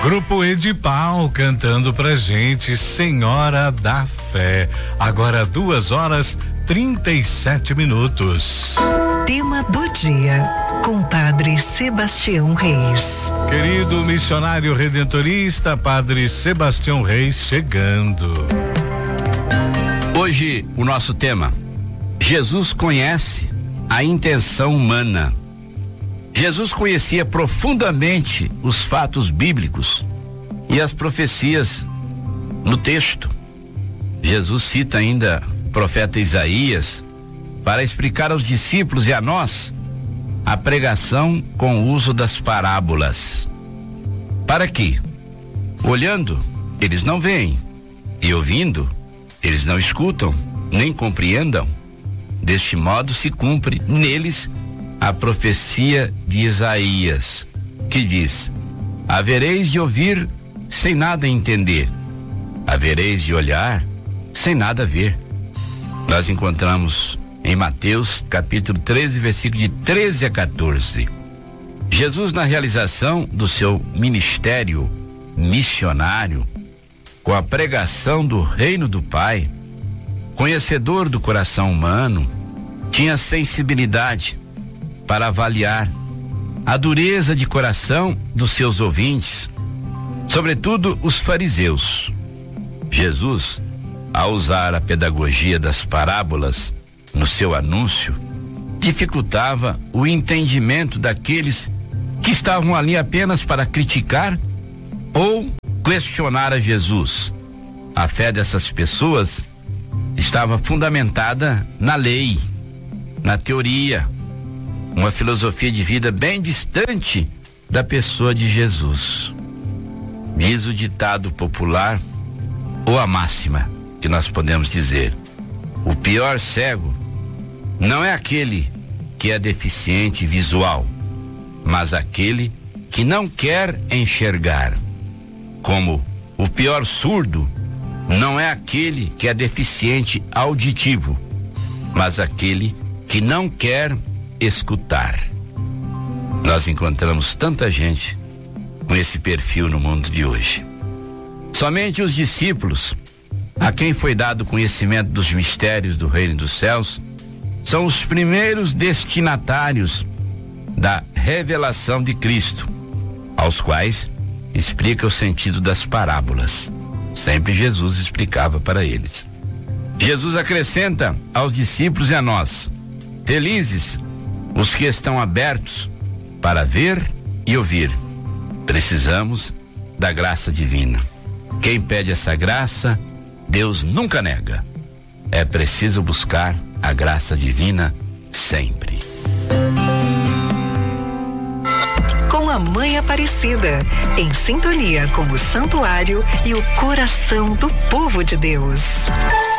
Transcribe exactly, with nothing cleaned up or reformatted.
Grupo Edipal cantando pra gente Senhora da Fé. Agora duas horas trinta e sete minutos. Tema do dia com Padre Sebastião Reis. Querido missionário redentorista, Padre Sebastião Reis chegando. Hoje o nosso tema: Jesus conhece a intenção humana. Jesus conhecia profundamente os fatos bíblicos e as profecias no texto. Jesus cita ainda o profeta Isaías para explicar aos discípulos e a nós a pregação com o uso das parábolas. Para que, olhando, eles não veem, e ouvindo, eles não escutam, nem compreendam. Deste modo se cumpre neles a profecia de Isaías, que diz: havereis de ouvir sem nada entender, havereis de olhar sem nada ver. Nós encontramos em Mateus capítulo treze, versículo de treze a quatorze. Jesus, na realização do seu ministério missionário, com a pregação do reino do Pai, conhecedor do coração humano, tinha sensibilidade para avaliar a dureza de coração dos seus ouvintes, sobretudo os fariseus. Jesus, ao usar a pedagogia das parábolas no seu anúncio, dificultava o entendimento daqueles que estavam ali apenas para criticar ou questionar a Jesus. A fé dessas pessoas estava fundamentada na lei, na teoria, uma filosofia de vida bem distante da pessoa de Jesus. Diz o ditado popular, ou a máxima, que nós podemos dizer: o pior cego não é aquele que é deficiente visual, mas aquele que não quer enxergar. Como o pior surdo não é aquele que é deficiente auditivo, mas aquele que não quer escutar. Nós encontramos tanta gente com esse perfil no mundo de hoje. Somente os discípulos, a quem foi dado conhecimento dos mistérios do reino dos céus, são os primeiros destinatários da revelação de Cristo, aos quais explica o sentido das parábolas. Sempre Jesus explicava para eles. Jesus acrescenta aos discípulos e a nós: felizes os que estão abertos para ver e ouvir. Precisamos da graça divina. Quem pede essa graça, Deus nunca nega. É preciso buscar a graça divina sempre. Com a Mãe Aparecida, em sintonia com o santuário e o coração do povo de Deus.